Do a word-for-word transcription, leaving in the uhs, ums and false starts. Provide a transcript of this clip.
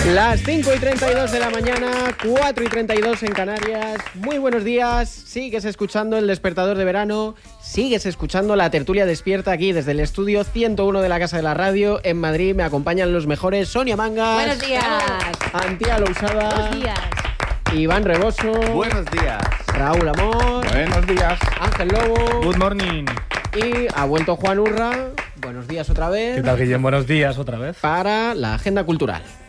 Las cinco y treinta y dos de la mañana, cuatro y treinta y dos en Canarias. Muy buenos días, sigues escuchando El Despertador de Verano, sigues escuchando La Tertulia Despierta aquí desde el estudio ciento uno de la Casa de la Radio en Madrid. Me acompañan los mejores: Sonia Mangas. Buenos días. Antía Lousada. Buenos días. Iván Reboso. Buenos días. Raúl Amor. Buenos días. Ángel Lobo. Good morning. Y ha vuelto Juan Urra. Buenos días otra vez. ¿Qué tal, Guillem? Buenos días otra vez. Para la agenda cultural.